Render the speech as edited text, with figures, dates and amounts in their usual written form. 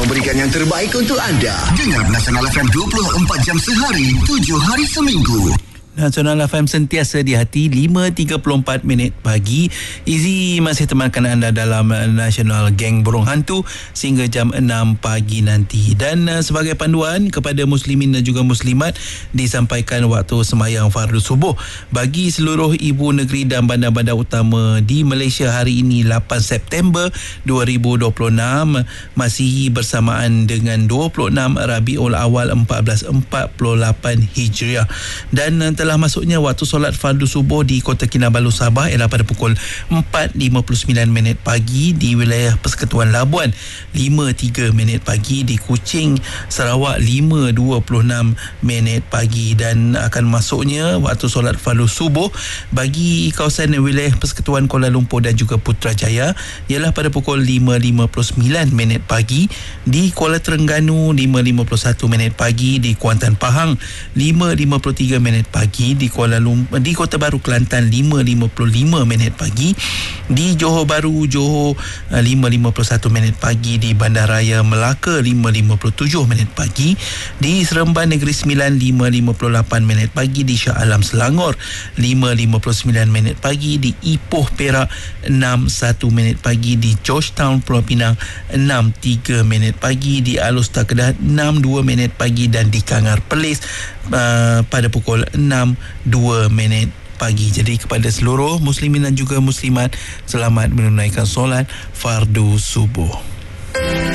memberikan yang terbaik untuk anda. Dengar Nasional FM 24 jam sehari, 7 hari seminggu. Nasional FM sentiasa di hati 5.34 pagi. Izzy masih temankan anda dalam Nasional Geng Burung Hantu sehingga jam 6 pagi nanti. Dan sebagai panduan kepada muslimin dan juga muslimat, disampaikan waktu sembahyang fardu subuh bagi seluruh ibu negeri dan bandar-bandar utama di Malaysia hari ini 8 September 2026 Masihi bersamaan dengan 26 Rabiul Awal 1448 Hijriah. Dan telah masuknya waktu solat fardu subuh di Kota Kinabalu Sabah ialah pada pukul 4.59 pagi, di wilayah Persekutuan Labuan 5.3 pagi, di Kuching Sarawak 5.26 pagi, dan akan masuknya waktu solat fardu subuh bagi kawasan wilayah Persekutuan Kuala Lumpur dan juga Putrajaya ialah pada pukul 5.59 pagi, di Kuala Terengganu 5.51 pagi, di Kuantan Pahang 5.53 pagi, di Kuala Lumpur, di Kota Baru Kelantan 5.55 pagi, di Johor Bahru Johor 5.51 pagi, di Bandaraya Melaka 5.57 pagi, di Seremban Negeri Sembilan 5.58 pagi, di Shah Alam Selangor 5.59 pagi, di Ipoh Perak 6.1 pagi, di Georgetown Pulau Pinang 6.3 pagi, di Alor Kedah 6.2 pagi, dan di Kangar Perlis pada pukul 6.2 pagi. Jadi kepada seluruh muslimin dan juga muslimat, selamat menunaikan solat fardu subuh.